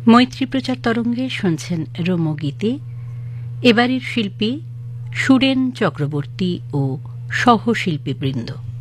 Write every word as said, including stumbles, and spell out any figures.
মৈত্রী প্রচার তরঙ্গে শুনছেন রোমগীতি। এবারের শিল্পী সুরেন চক্রবর্তী ও সহশিল্পীবৃন্দ।